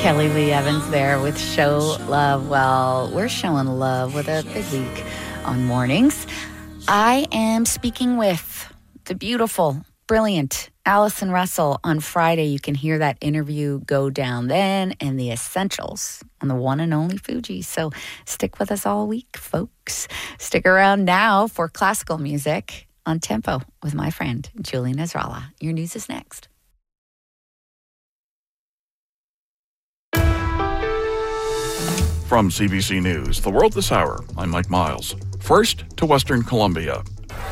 Kelly Lee Evans there with Show Love. Well, we're showing love with a big week on mornings. I am speaking with the beautiful, brilliant Allison Russell on Friday. You can hear that interview go down then, and the essentials on the one and only Fuji. So stick with us all week, folks. Stick around now for classical music on Tempo with my friend Julie Nasrallah. Your news is next. From CBC News, The World This Hour, I'm Mike Miles. First to Western Colombia.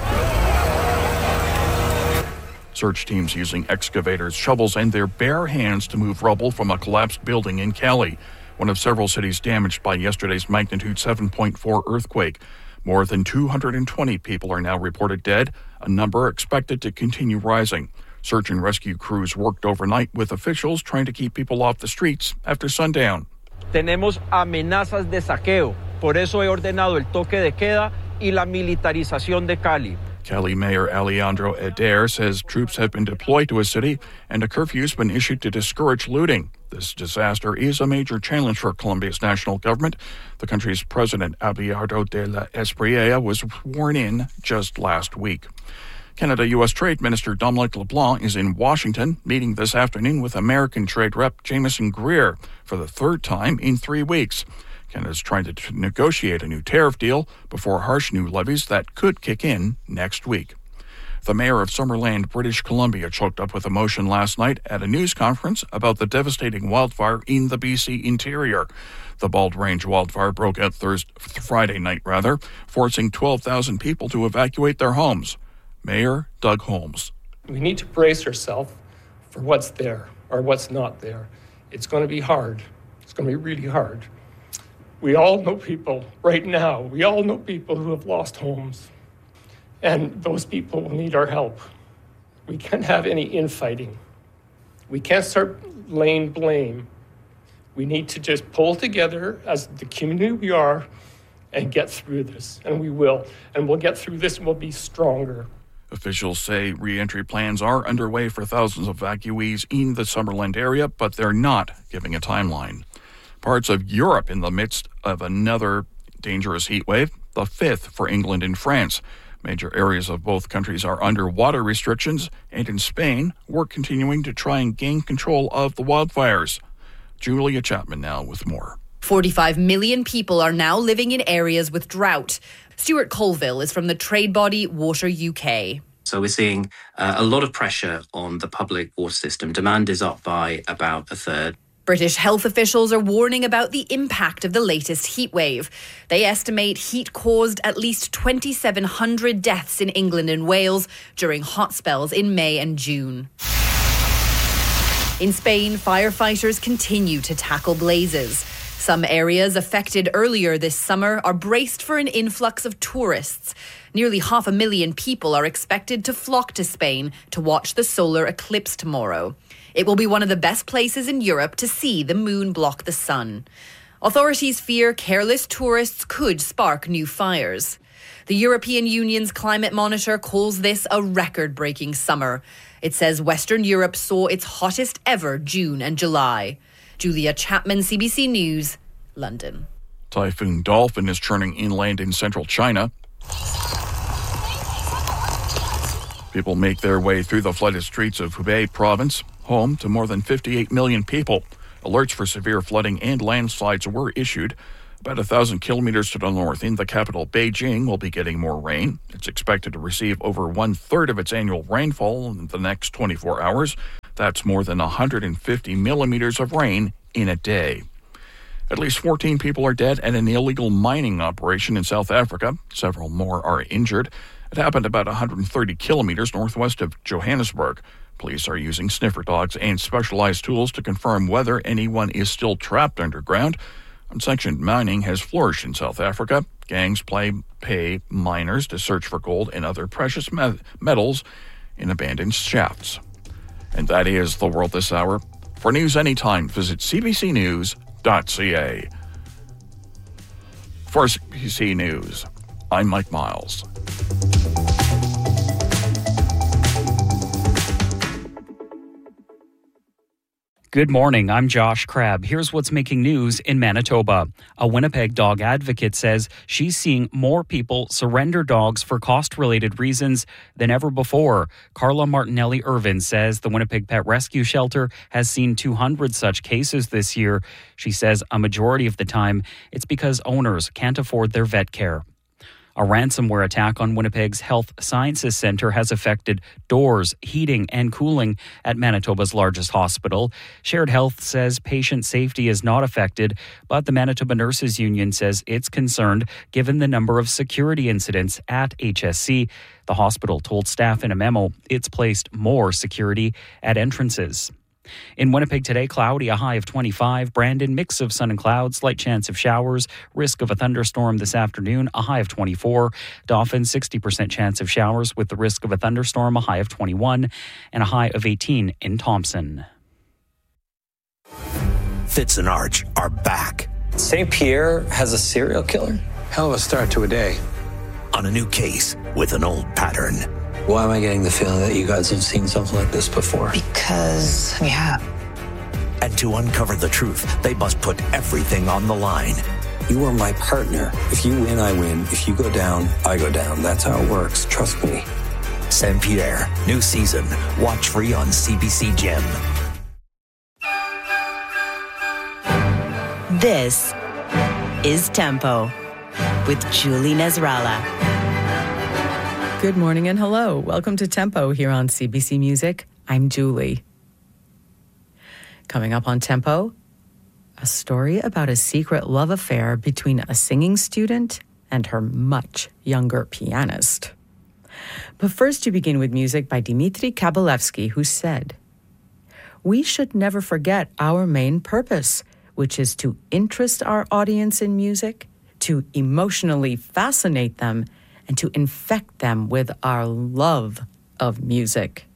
Search teams using excavators, shovels, and their bare hands to move rubble from a collapsed building in Cali, one of several cities damaged by yesterday's magnitude 7.4 earthquake. More than 220 people are now reported dead, a number expected to continue rising. Search and rescue crews worked overnight with officials trying to keep people off the streets after sundown. Tenemos amenazas de saqueo. Por eso he ordenado el toque de queda y la militarización de Cali. Cali Mayor Alejandro Eder says troops have been deployed to a city and a curfew's been issued to discourage looting. This disaster is a major challenge for Colombia's national government. The country's president, Abelardo de la Espriella, was sworn in just last week. Canada-U.S. Trade Minister Dominic LeBlanc is in Washington, meeting this afternoon with American trade rep Jamieson Greer for the third time in 3 weeks. Canada's trying to negotiate a new tariff deal before harsh new levies that could kick in next week. The mayor of Summerland, British Columbia, choked up with emotion last night at a news conference about the devastating wildfire in the BC interior. The Bald Range wildfire broke out Friday night, forcing 12,000 people to evacuate their homes. Mayor Doug Holmes. We need to brace ourselves for what's there or what's not there. It's going to be hard. It's going to be really hard. We all know people right now. We all know people who have lost homes. And those people will need our help. We can't have any infighting. We can't start laying blame. We need to just pull together as the community we are and get through this. And we will. And we'll get through this and we'll be stronger. Officials say re-entry plans are underway for thousands of evacuees in the Summerland area, but they're not giving a timeline. Parts of Europe in the midst of another dangerous heat wave, the fifth for England and France. Major areas of both countries are under water restrictions, and in Spain, we're continuing to try and gain control of the wildfires. Julia Chapman now with more. 45 million people are now living in areas with drought. Stuart Colville is from the trade body Water UK. So we're seeing a lot of pressure on the public water system. Demand is up by about a third. British health officials are warning about the impact of the latest heatwave. They estimate heat caused at least 2,700 deaths in England and Wales during hot spells in May and June. In Spain, firefighters continue to tackle blazes. Some areas affected earlier this summer are braced for an influx of tourists. Nearly 500,000 people are expected to flock to Spain to watch the solar eclipse tomorrow. It will be one of the best places in Europe to see the moon block the sun. Authorities fear careless tourists could spark new fires. The European Union's climate monitor calls this a record-breaking summer. It says Western Europe saw its hottest ever June and July. Julia Chapman, CBC News, London. Typhoon Dolphin is churning inland in central China. People make their way through the flooded streets of Hubei province, home to more than 58 million people. Alerts for severe flooding and landslides were issued. About 1,000 kilometers to the north in the capital, Beijing will be getting more rain. It's expected to receive over one-third of its annual rainfall in the next 24 hours. That's more than 150 millimeters of rain in a day. At least 14 people are dead at an illegal mining operation in South Africa. Several more are injured. It happened about 130 kilometers northwest of Johannesburg. Police are using sniffer dogs and specialized tools to confirm whether anyone is still trapped underground. Unsanctioned mining has flourished in South Africa. Gangs pay miners to search for gold and other precious metals in abandoned shafts. And that is The World This Hour. For news anytime, visit cbcnews.ca. For CBC News, I'm Mike Miles. Good morning, I'm Josh Crabb. Here's what's making news in Manitoba. A Winnipeg dog advocate says she's seeing more people surrender dogs for cost-related reasons than ever before. Carla Martinelli-Irvin says the Winnipeg Pet Rescue Shelter has seen 200 such cases this year. She says a majority of the time it's because owners can't afford their vet care. A ransomware attack on Winnipeg's Health Sciences Centre has affected doors, heating, and cooling at Manitoba's largest hospital. Shared Health says patient safety is not affected, but the Manitoba Nurses Union says it's concerned given the number of security incidents at HSC. The hospital told staff in a memo it's placed more security at entrances. In Winnipeg today, cloudy, a high of 25. Brandon, mix of sun and clouds, slight chance of showers. Risk of a thunderstorm this afternoon, a high of 24. Dauphin, 60% chance of showers with the risk of a thunderstorm, a high of 21. And a high of 18 in Thompson. Fitz and Arch are back. St. Pierre has a serial killer? Hell of a start to a day. On a new case with an old pattern. Why am I getting the feeling that you guys have seen something like this before? Because we have. And to uncover the truth, they must put everything on the line. You are my partner. If you win, I win. If you go down, I go down. That's how it works. Trust me. St. Pierre, new season. Watch free on CBC Gem. This is Tempo with Julie Nasrallah. Good morning and hello. Welcome to Tempo here on CBC Music. I'm Julie. Coming up on Tempo, a story about a secret love affair between a singing student and her much younger pianist. But first, you begin with music by Dmitri Kabalevsky, who said, "We should never forget our main purpose, which is to interest our audience in music, to emotionally fascinate them, and to infect them with our love of music."